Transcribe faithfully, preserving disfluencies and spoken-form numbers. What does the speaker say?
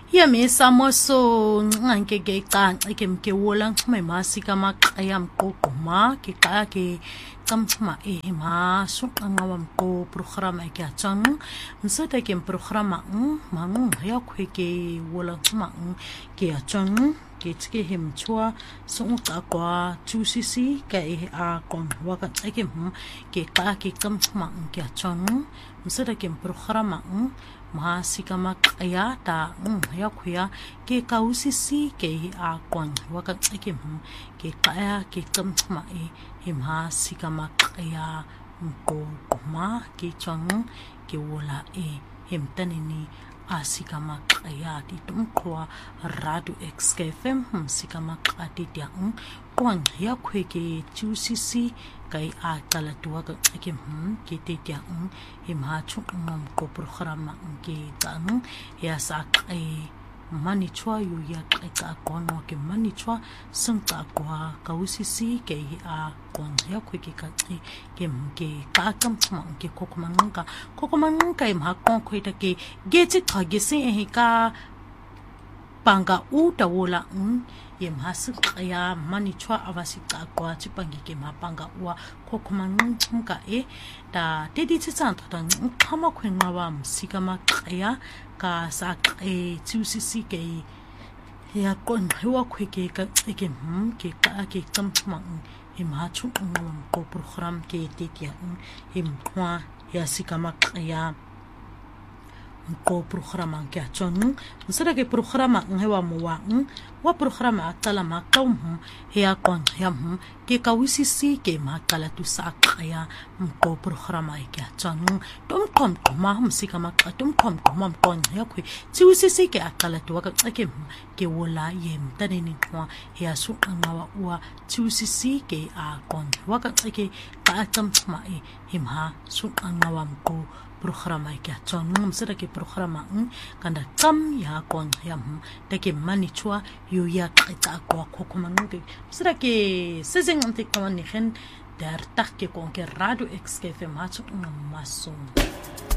Yamisa moso nganke ke canca ke mke wola ngxume masi kamaqaya mqoqoma ke xa ke camxuma e ma suqanga wamqo programa ke atsan msota ke programa mangu ya khweke wola ngxuma ke atsan ke tske hemchwa sunqa kwa two c c ke a kon waka ke ke xa ke camxuma ke atsan msota ke programa ma sikama kaya ta ya khoya ke kausisi ke a kon waka ke ke kaya ke tsamtsma e hima sikama kaya mko ma ke chang ke wola e hemtanini asikama kaya ti tumkwa radu xkfm sikama kati dia kon ya khweke chusisi kai a kala tuwa ka ke ke te dia hima chu ngam ko programa ke tan ya sa kai mani chwa yu ya kai ka kono ke mani chwa sung ta kwa ka usisi ke a kon ya khweke ka ke ke ka kam chma ke kokoman ka kokoman ka ma kon khweta ke ge chi thage se he ka panga u ta wola ye mhasu ya mani chwa avasi ka kwa chipangi ke mapanga wa kokoman chumka e ta dedi tsan ta khama khwenga wa msika ma ya ka sa e tusisi ke ya kon wa khweke ka ke hm ke ka ke chamchma e ma chu ngam ko program ke te ya him kwa ya sikama ya ko programa ke atson msara ke programa ngewa mowa wa programa atala makaum ya kon ya ke kawisisi ke makala tu sakaya ko programa ke atson tom kom ma musika makatum kom kom kon ya ku tiwisisi ke akala tu waka ke ke wola yem taneni kwa ya su ngawa wa tiwisisi ke a kon waka ke ka tamma e himha su ngawa ko programa ke atson msara ke programa kanda tam ya kon ya take manichwa yu ya qita kwa kokomanuke msara ke sezeng ante kwa ni gen der tak ke kon ke radio xkfm ha chu maso